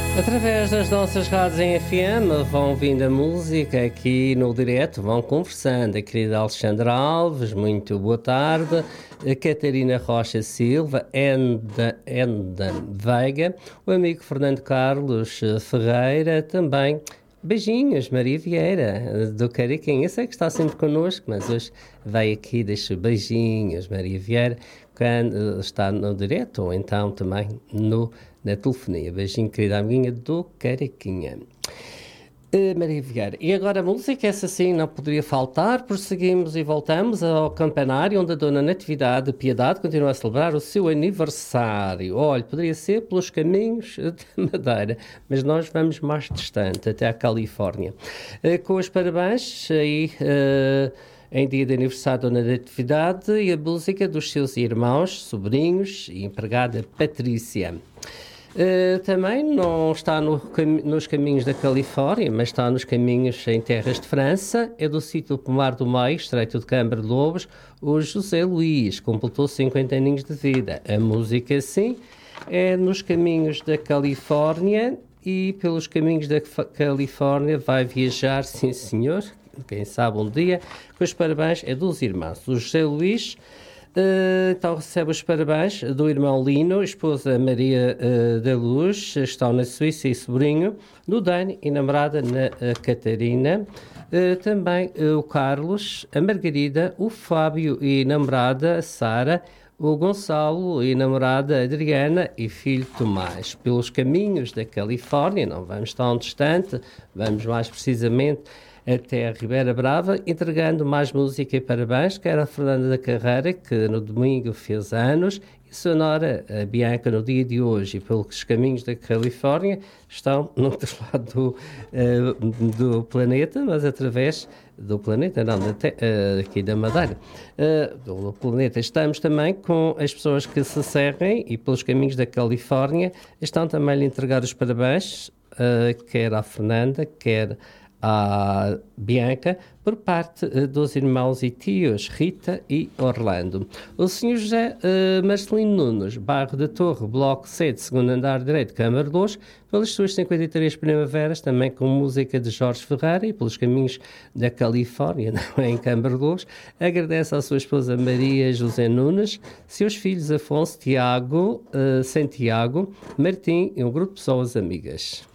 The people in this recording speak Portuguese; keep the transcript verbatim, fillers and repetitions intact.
Através das nossas rádios em F M vão vindo a música aqui no direto, vão conversando. A querida Alexandra Alves, muito boa tarde. A Catarina Rocha Silva, Enda, Enda Veiga, o amigo Fernando Carlos Ferreira, também. Beijinhos, Maria Vieira, do Cariquinho. Eu sei que está sempre connosco, mas hoje vai aqui, deixa beijinhos, Maria Vieira, quando está no direto ou então também no, na telefonia. Beijinho, querida amiguinha do Cariquinha. Uh, Maria Vieira. E agora a música, essa sim não poderia faltar. Prosseguimos e voltamos ao campanário onde a Dona Natividade Piedade continua a celebrar o seu aniversário. Olha, poderia ser pelos caminhos de Madeira, mas nós vamos mais distante, até à Califórnia. Uh, com os parabéns aí uh, em dia de aniversário da Dona Natividade e a música dos seus irmãos, sobrinhos e empregada Patrícia. Uh, também não está no cam- nos caminhos da Califórnia, mas está nos caminhos em terras de França. É do sítio Pomar do Meio, Estreito de Câmara de Lobos, o José Luís, completou cinquenta aninhos de vida. A música, sim, é nos caminhos da Califórnia e pelos caminhos da F- Califórnia vai viajar, sim senhor, quem sabe um dia, com os parabéns é dos irmãos. O José Luís Uh, então recebe os parabéns do irmão Lino, esposa Maria uh, da Luz, estão na Suíça e sobrinho, do Dani e namorada na uh, Catarina, uh, também uh, o Carlos, a Margarida, o Fábio e namorada Sara, o Gonçalo e namorada Adriana e filho Tomás. Pelos caminhos da Califórnia, não vamos tão distante, vamos mais precisamente até a Ribeira Brava, entregando mais música e parabéns, que era a Fernanda da Carreira, que no domingo fez anos, e Sonora, a Bianca, no dia de hoje, e pelos caminhos da Califórnia, estão no outro lado do, uh, do planeta, mas através do planeta, não, da te, uh, aqui da Madeira, uh, do planeta. Estamos também com as pessoas que se servem, e pelos caminhos da Califórnia, estão também a lhe entregar os parabéns, uh, quer à Fernanda, quer à Bianca, por parte uh, dos irmãos e tios Rita e Orlando. O senhor José uh, Marcelino Nunes, bairro da Torre, bloco sete, segundo andar direito, Câmara de Luz, pelas suas cinquenta e três primaveras, também com música de Jorge Ferreira e pelos caminhos da Califórnia, não é, em Câmara de Luz, agradece à sua esposa Maria José Nunes, seus filhos Afonso, Tiago, uh, Santiago, Martim e um grupo de pessoas amigas.